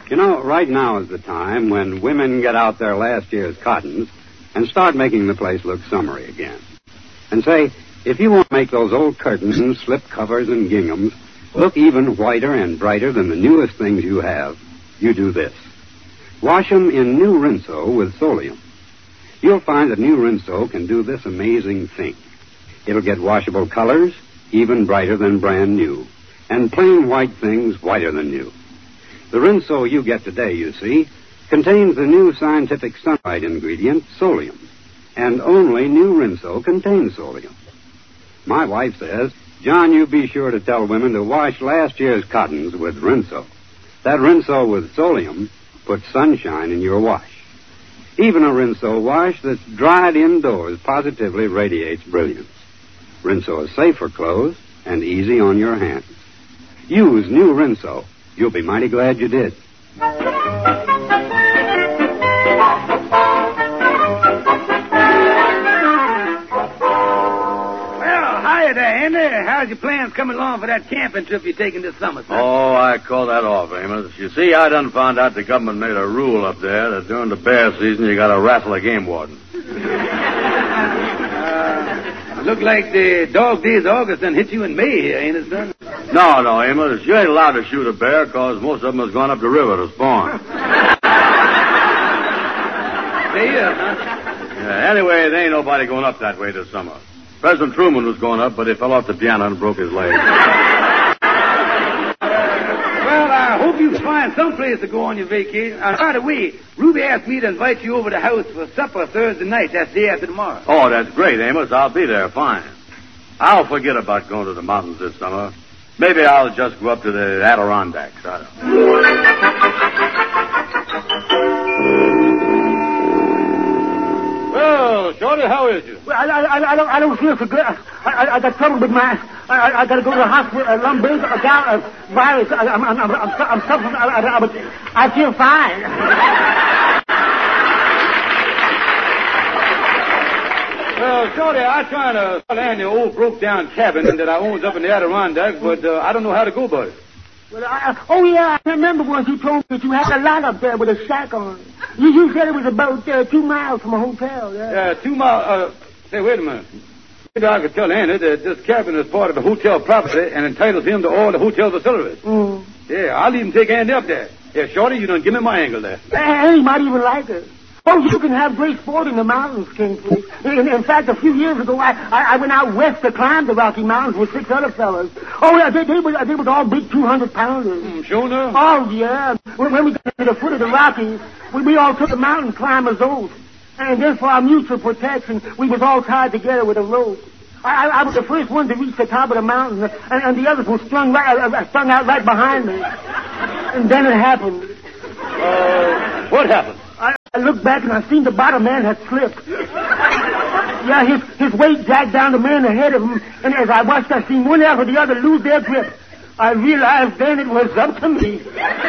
You know, right now is the time when women get out their last year's cottons and start making the place look summery again. And say, if you want to make those old curtains and slip covers and ginghams look even whiter and brighter than the newest things you have, you do this. Wash them in new Rinso with Solium. You'll find that new Rinso can do this amazing thing. It'll get washable colors even brighter than brand new, and plain white things whiter than new. The Rinso you get today, you see, contains the new scientific sunlight ingredient, Solium. And only new Rinso contains Solium. My wife says, John, you be sure to tell women to wash last year's cottons with Rinso. That Rinso with Solium puts sunshine in your wash. Even a Rinso wash that's dried indoors positively radiates brilliance. Rinso is safe for clothes and easy on your hands. Use new Rinso. You'll be mighty glad you did. Hi there, Andy. How's your plans coming along for that camping trip you're taking this summer, son? Oh, I call that off, Amos. You see, I done found out the government made a rule up there that during the bear season you gotta wrestle a game warden. Look like the dog days of August done hit you in May here, ain't it, son? No, Amos. You ain't allowed to shoot a bear because most of them has gone up the river to spawn. Anyway, there ain't nobody going up that way this summer. President Truman was going up, but he fell off the piano and broke his leg. Well, I hope you find some place to go on your vacation. By the way, Ruby asked me to invite you over to the house for supper Thursday night. That's the day after tomorrow. Oh, that's great, Amos. I'll be there. Fine. I'll forget about going to the mountains this summer. Maybe I'll just go up to the Adirondacks. I don't know. Well, Shorty, how is you? Well, I don't feel so good. I got trouble with my... I got to go to the hospital. Lumbago, virus. I'm suffering. I feel fine. Well, Shorty, I'm trying to land the old broke-down cabin that I owns up in the Adirondacks, but I don't know how to go about it. Well, I remember once you told me that you had a lot up there with a shack on it. You said it was about 2 miles from a hotel. Yeah, 2 miles. Say, wait a minute. Maybe I could tell Andy that this cabin is part of the hotel property and entitles him to all the hotel facilities. Mm. Yeah, I'll even take Andy up there. Yeah, Shorty, you done give me my angle there. He might even like it. Oh, you can have great sport in the mountains, Kingsley. In fact, a few years ago, I went out west to climb the Rocky Mountains with 6 other fellas. Oh, yeah, they was all big 200-pounders. Sure enough? Oh, yeah. When we got to the foot of the Rockies, we all took a mountain climber's oath. And then for our mutual protection, we was all tied together with a rope. I was the first one to reach the top of the mountain, and the others were strung out right behind me. And then it happened. What happened? I looked back and I seen the bottom man had slipped. Yeah, his weight dragged down the man ahead of him, and as I watched, I seen one after the other lose their grip. I realized then it was up to me.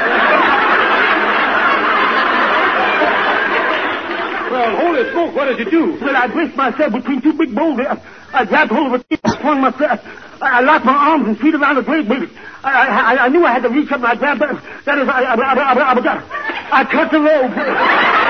Well, holy smoke, what did you do? Well, I braced myself between 2 big boulders. I grabbed hold of a tree, I swung myself. I locked my arms and feet around the great big. I knew I had to reach up and I grabbed that. That is, I cut the rope.